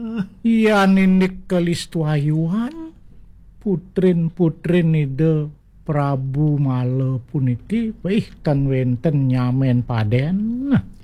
Iya nindik kalistuayuan putrin ide Prabu Male puniki baik tan wenten nyamen paden